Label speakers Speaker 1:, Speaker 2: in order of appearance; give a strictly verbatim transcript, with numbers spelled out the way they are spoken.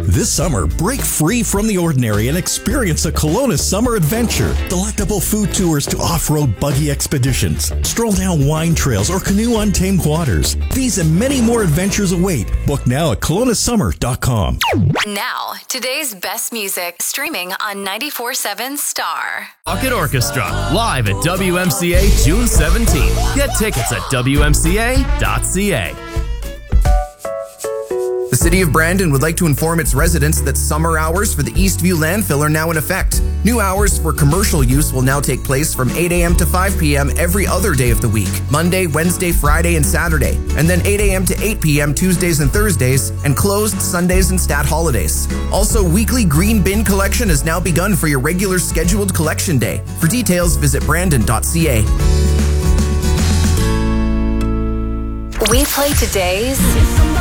Speaker 1: This summer, break free from the ordinary and experience a Kelowna summer adventure. Delectable food tours to off-road buggy expeditions, stroll down wine trails, or canoe untamed waters. These and many more adventures await. Book now at kelowna summer dot com.
Speaker 2: Now, today's best music streaming on ninety-four seven Star.
Speaker 3: Rocket Orchestra, live at W M C A June seventeenth. Get tickets at w m c a dot c a.
Speaker 4: The City of Brandon would like to inform its residents that summer hours for the Eastview landfill are now in effect. New hours for commercial use will now take place from eight a.m. to five p.m. every other day of the week, Monday, Wednesday, Friday, and Saturday, and then eight a.m. to eight p.m. Tuesdays and Thursdays, and closed Sundays and stat holidays. Also, weekly green bin collection has now begun for your regular scheduled collection day. For details, visit brandon dot c a.
Speaker 2: We play today's